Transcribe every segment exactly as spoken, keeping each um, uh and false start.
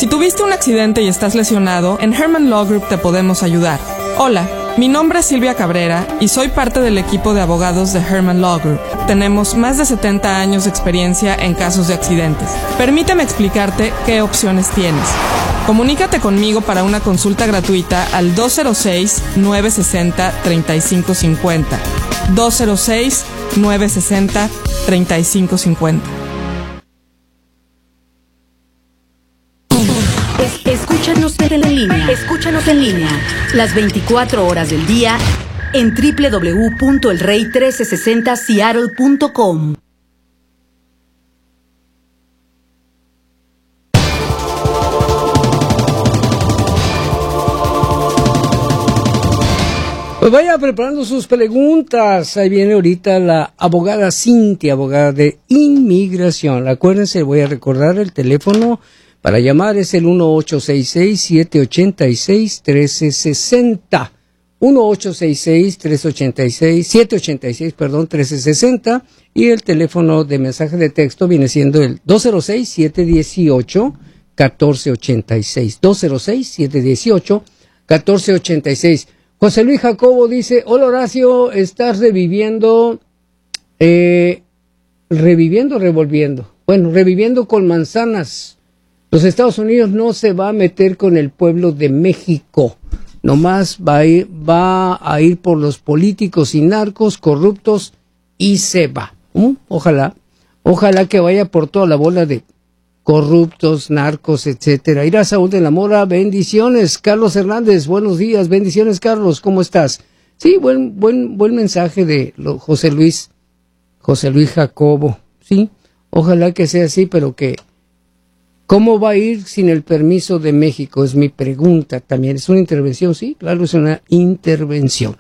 Si tuviste un accidente y estás lesionado, en Herman Law Group te podemos ayudar. Hola, mi nombre es Silvia Cabrera y soy parte del equipo de abogados de Herman Law Group. Tenemos más de setenta años de experiencia en casos de accidentes. Permíteme explicarte qué opciones tienes. Comunícate conmigo para una consulta gratuita al dos cero seis, nueve seis cero, tres cinco cinco cero. dos cero seis, nueve seis cero, tres cinco cinco cero. Escúchanos en línea. Escúchanos en línea las veinticuatro horas del día en doble u doble u doble u punto el rey trece sesenta seattle punto com. Pues vaya preparando sus preguntas. Ahí viene ahorita la abogada Cintia, abogada de inmigración. Acuérdense, voy a recordar el teléfono para llamar, es el uno ocho seis seis, siete ocho seis, uno tres seis cero. uno ocho seis seis, tres ocho seis, siete ocho seis, perdón, uno tres seis cero. Y el teléfono de mensaje de texto viene siendo el dos cero seis, siete uno ocho, uno cuatro ocho seis. dos cero seis, siete uno ocho, uno cuatro ocho seis. José Luis Jacobo dice, hola Horacio, estás reviviendo, eh, reviviendo, revolviendo. Bueno, reviviendo con manzanas. Los Estados Unidos no se va a meter con el pueblo de México. Nomás va a ir, va a ir por los políticos y narcos corruptos y se va. ¿Mm? Ojalá, ojalá que vaya por toda la bola de corruptos, narcos, etcétera. Irá Saúl de la Mora, bendiciones. Carlos Hernández, buenos días, bendiciones Carlos, ¿cómo estás? Sí, buen, buen, buen mensaje de lo, José Luis, José Luis Jacobo, sí. Ojalá que sea así, pero que ¿cómo va a ir sin el permiso de México? Es mi pregunta también. ¿Es una intervención? Sí, claro, es una intervención.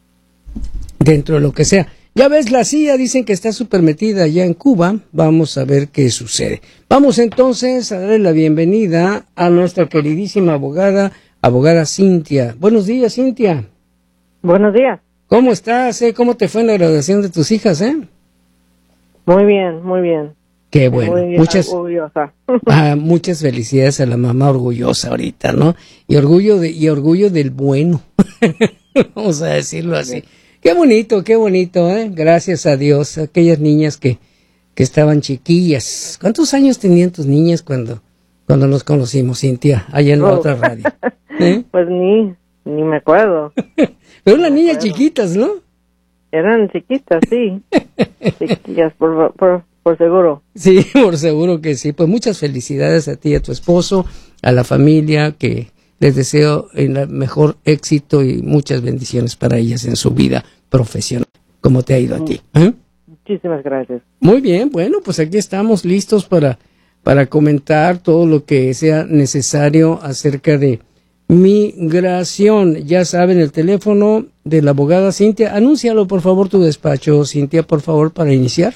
Dentro de lo que sea. Ya ves, la C I A dicen que está súper metida allá en Cuba. Vamos a ver qué sucede. Vamos entonces a darle la bienvenida a nuestra queridísima abogada, abogada Cintia. Buenos días, Cintia. Buenos días. ¿Cómo estás? Eh? ¿Cómo te fue en la graduación de tus hijas? Eh? Muy bien, muy bien. Qué bueno, muy muchas, orgullosa. ah, muchas felicidades a la mamá orgullosa ahorita, ¿no? Y orgullo de, y orgullo del bueno, vamos a decirlo así. Qué bonito, qué bonito, ¿eh? Gracias a Dios, aquellas niñas que, que estaban chiquillas. ¿Cuántos años tenían tus niñas cuando, cuando nos conocimos, Cintia, allá en la oh. otra radio? ¿Eh? Pues ni, ni me acuerdo. Pero unas niñas chiquitas, ¿no? Eran chiquitas, sí. Chiquillas, por, por Por seguro. Sí, por seguro que sí. Pues muchas felicidades a ti y a tu esposo, a la familia, que les deseo el mejor éxito y muchas bendiciones para ellas en su vida profesional. ¿Cómo te ha ido a ti? ¿Eh? Muchísimas gracias. Muy bien, bueno, pues aquí estamos listos para, para comentar todo lo que sea necesario acerca de migración. Ya saben, el teléfono de la abogada Cintia. Anúncialo, por favor, tu despacho, Cintia, por favor, para iniciar.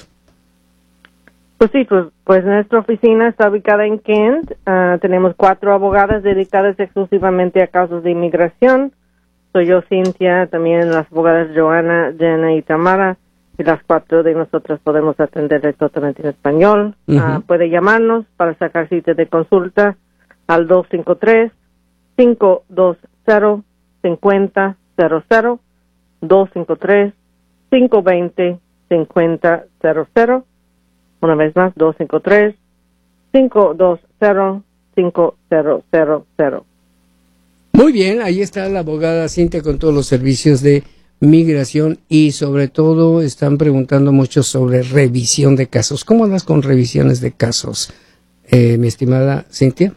Pues sí, pues, pues nuestra oficina está ubicada en Kent. Uh, tenemos cuatro abogadas dedicadas exclusivamente a casos de inmigración. Soy yo, Cintia, también las abogadas Joana, Jenna y Tamara. Y las cuatro de nosotras podemos atenderle totalmente en español. Uh-huh. Uh, puede llamarnos para sacar cita de consulta al dos cinco tres, cinco dos cero, cinco cero cero cero, dos cinco tres, cinco dos cero, cinco cero cero. Una vez más, dos cinco tres, cinco dos cero, cinco cero cero cero. Muy bien, ahí está la abogada Cintia con todos los servicios de migración y sobre todo están preguntando mucho sobre revisión de casos. ¿Cómo andas con revisiones de casos, eh, mi estimada Cintia?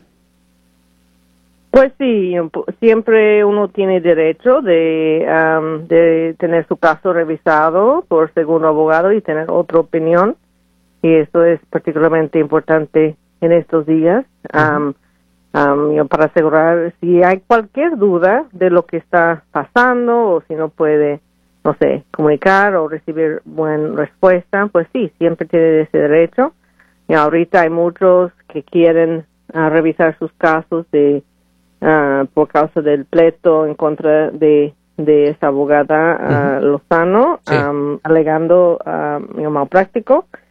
Pues sí, siempre uno tiene derecho de, um, de tener su caso revisado por segundo abogado y tener otra opinión. Y esto es particularmente importante en estos días, um, um, para asegurar si hay cualquier duda de lo que está pasando o si no puede, no sé, comunicar o recibir buena respuesta, pues sí, siempre tiene ese derecho. Y ahorita hay muchos que quieren uh, revisar sus casos de uh, por causa del pleito en contra de de esa abogada uh, uh-huh. Lozano, sí. um, alegando uh, malpráctico.